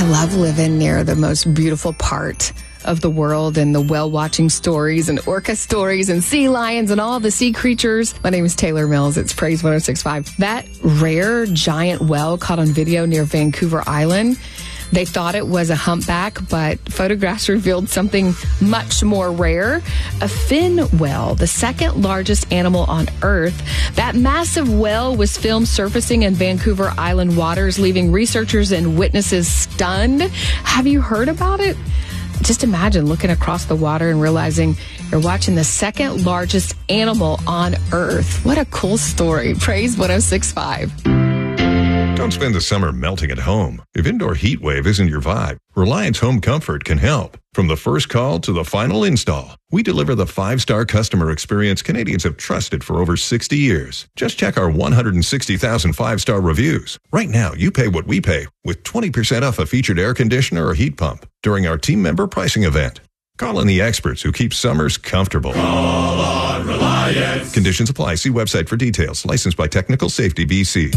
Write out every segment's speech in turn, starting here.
love living near the most beautiful part of the world and the whale watching stories and orca stories and sea lions and all the sea creatures. My name is Taylor Mills. It's Praise 106.5. That rare giant whale caught on video near Vancouver Island. They thought it was a humpback, but photographs revealed something much more rare. A fin whale, the second largest animal on Earth. That massive whale was filmed surfacing in Vancouver Island waters, leaving researchers and witnesses stunned. Have you heard about it? Just imagine looking across the water and realizing you're watching the second largest animal on Earth. What a cool story. Praise 106.5. Don't spend the summer melting at home. If indoor heat wave isn't your vibe, Reliance Home Comfort can help. From the first call to the final install, we deliver the 5-star customer experience Canadians have trusted for over 60 years. Just check our 160,000 5-star reviews. Right now, you pay what we pay with 20% off a featured air conditioner or heat pump during our team member pricing event. Call in the experts who keep summers comfortable. Call on Reliance. Conditions apply. See website for details. Licensed by Technical Safety BC.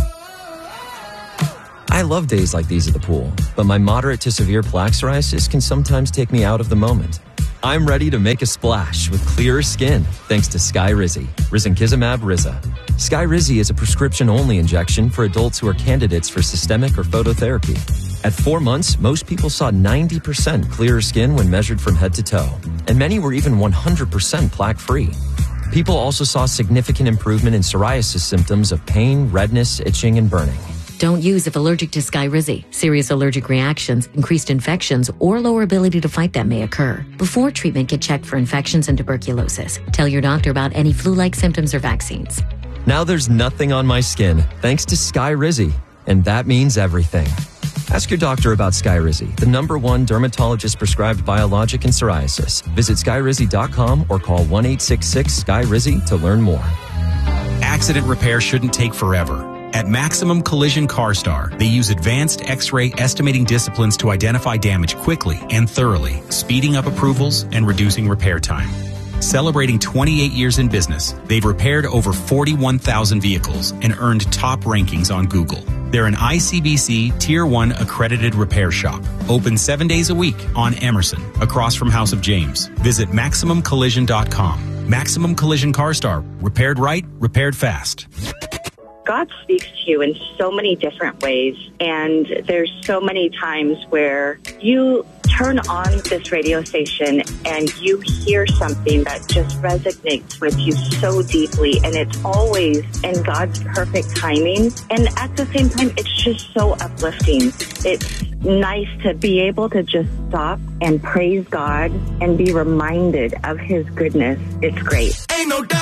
I love days like these at the pool, but my moderate to severe plaque psoriasis can sometimes take me out of the moment. I'm ready to make a splash with clearer skin thanks to Skyrizi, risankizumab Riza. Skyrizi is a prescription-only injection for adults who are candidates for systemic or phototherapy. At 4 months, most people saw 90% clearer skin when measured from head to toe, and many were even 100% plaque-free. People also saw significant improvement in psoriasis symptoms of pain, redness, itching, and burning. Don't use if allergic to Skyrizi. Serious allergic reactions, increased infections, or lower ability to fight them may occur. Before treatment, get checked for infections and tuberculosis. Tell your doctor about any flu-like symptoms or vaccines. Now there's nothing on my skin thanks to Skyrizi, and that means everything. Ask your doctor about Skyrizi, the #1 dermatologist-prescribed biologic in psoriasis. Visit Skyrizi.com or call 1-866-SKY-RIZI to learn more. Accident repair shouldn't take forever. At Maximum Collision CarStar, they use advanced X-ray estimating disciplines to identify damage quickly and thoroughly, speeding up approvals and reducing repair time. Celebrating 28 years in business, they've repaired over 41,000 vehicles and earned top rankings on Google. They're an ICBC Tier 1 accredited repair shop. Open 7 days a week on Emerson, across from House of James. Visit MaximumCollision.com. Maximum Collision CarStar. Repaired right, repaired fast. God speaks to you in so many different ways, and there's so many times where you turn on this radio station and you hear something that just resonates with you so deeply, and it's always in God's perfect timing. And at the same time, it's just so uplifting. It's nice to be able to just stop and praise God and be reminded of His goodness. It's great. Ain't no doubt.